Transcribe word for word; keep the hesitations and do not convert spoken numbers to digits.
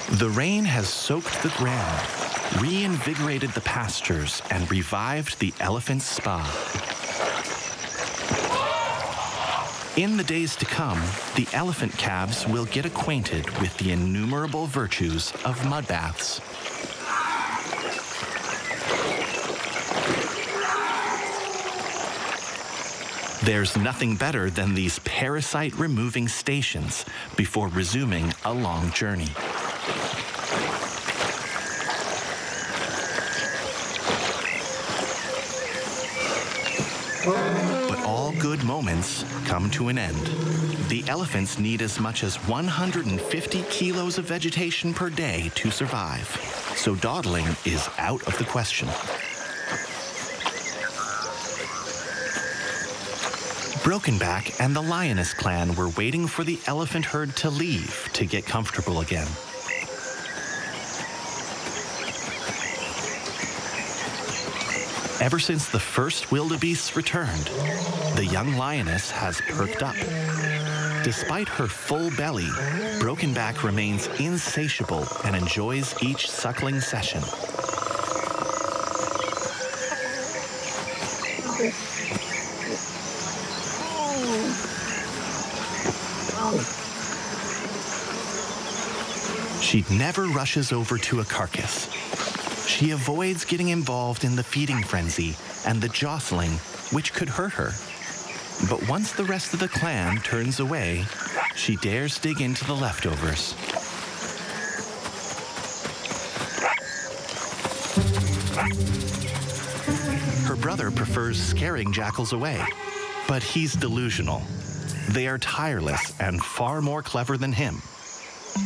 The rain has soaked the ground, reinvigorated the pastures, and revived the elephant's spa. In the days to come, the elephant calves will get acquainted with the innumerable virtues of mud baths. There's nothing better than these parasite-removing stations before resuming a long journey. But all good moments come to an end. The elephants need as much as one hundred fifty kilos of vegetation per day to survive, so dawdling is out of the question. Brokenback and the Lioness clan were waiting for the elephant herd to leave to get comfortable again. Ever since the first wildebeests returned, the young lioness has perked up. Despite her full belly, Brokenback remains insatiable and enjoys each suckling session. She never rushes over to a carcass. She avoids getting involved in the feeding frenzy and the jostling, which could hurt her. But once the rest of the clan turns away, she dares dig into the leftovers. Her brother prefers scaring jackals away, but he's delusional. They are tireless and far more clever than him.